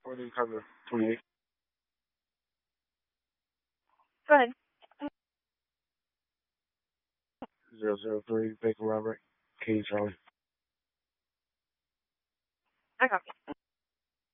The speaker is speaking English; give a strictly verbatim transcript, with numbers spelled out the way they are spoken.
Or do you cover twenty-eight? Go ahead. Zero zero three, Baker Robert, King Charlie. I copy.